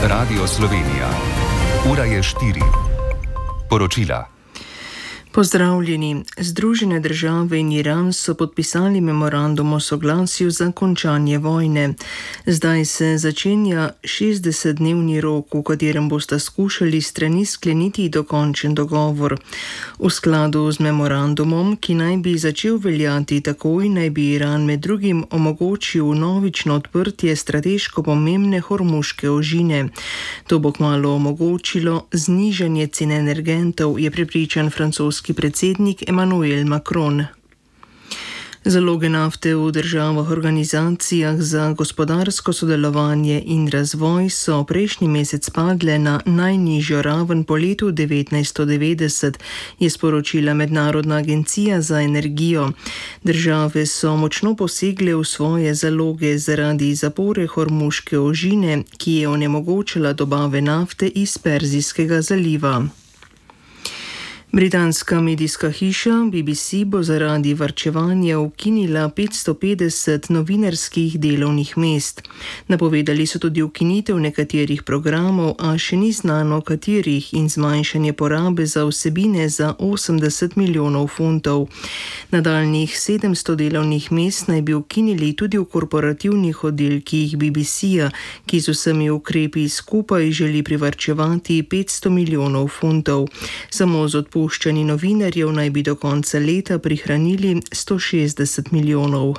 Radio Slovenija. Ura je 4. Poročila. Pozdravljeni. Združene države in Iran so podpisali memorandum o soglasju za končanje vojne. Zdaj se začenja 60-dnevni rok, v katerem bosta skušali strani skleniti dokončen dogovor. V skladu z memorandumom, ki naj bi začel veljati takoj, naj bi Iran med drugim omogočil vnovično odprtje strateško pomembne hormuške ožine. To bo kmalu omogočilo znižanje cen energentov, je prepričan francoski predsednik Emmanuel Macron. Zaloge nafte v državah organizacijah za gospodarsko sodelovanje in razvoj so prejšnji mesec padle na najnižjo raven po letu 1990, je sporočila Mednarodna agencija za energijo. Države so močno posegle v svoje zaloge zaradi zapore hormuške ožine, ki je onemogočila dobave nafte iz Perzijskega zaliva. Britanska medijska hiša BBC bo zaradi varčevanja ukinila 550 novinarskih delovnih mest. Napovedali so tudi ukinitev nekaterih programov, a še ni znano katerih, in zmanjšanje porabe za vsebine za 80 milijonov funtov. Nadaljnjih 700 delovnih mest naj bi ukinili tudi v korporativnih oddelkih BBC-ja, ki z vsemi ukrepi skupaj želi privarčevati 500 milijonov funtov. Samo z odpuščanji novinarjev naj bi do konca leta prihranili 160 milijonov.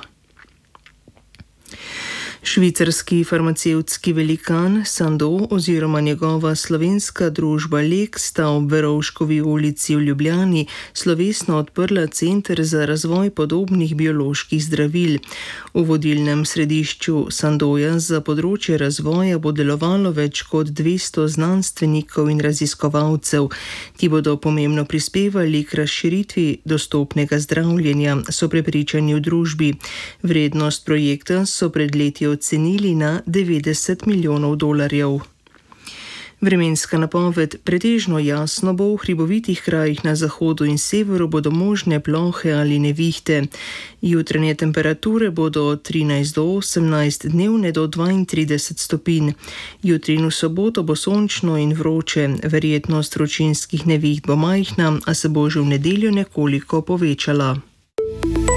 Švicarski farmacevtski velikan Sandoz oziroma njegova slovenska družba Lek sta ob Verovškovi ulici v Ljubljani slovesno odprla center za razvoj podobnih bioloških zdravil. V vodilnem središču Sandoza za področje razvoja bo delovalo več kot 200 znanstvenikov in raziskovalcev. Ti bodo pomembno prispevali k razširitvi dostopnega zdravljenja, so prepričani v družbi. Vrednost projekta so pred leti ocenili na 90 milijonov dolarjev. Vremenska napoved: pretežno jasno bo, v hribovitih krajih na zahodu in severu bodo možne plohe ali nevihte. Jutranje temperature bodo od 13 do 18, dnevne do 32 stopinj. Jutri in v soboto bo sončno in vroče, verjetnost vročinskih neviht bo majhna, a se bo že v nedeljo nekoliko povečala.